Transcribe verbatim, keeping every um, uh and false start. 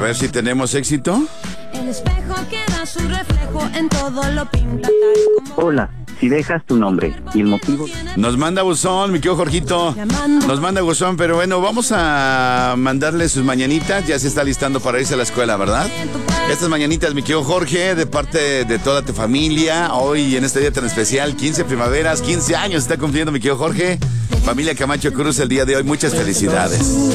ver si tenemos éxito. El espejo que da su reflejo en todo lo pinta. Hola, si dejas tu nombre y el motivo... Nos manda buzón, mi querido Jorgito. Nos manda buzón, pero bueno, vamos a mandarle sus mañanitas. Ya se está listando para irse a la escuela, ¿verdad? Estas mañanitas, mi querido Jorge, de parte de toda tu familia. Hoy, en este día tan especial, quince primaveras, quince años está cumpliendo mi querido Jorge. Familia Camacho Cruz, el día de hoy, muchas felicidades.